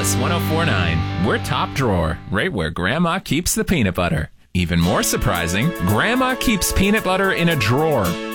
Kiss 104.9. We're top drawer, right where Grandma keeps the peanut butter. Even more surprising, Grandma keeps peanut butter in a drawer.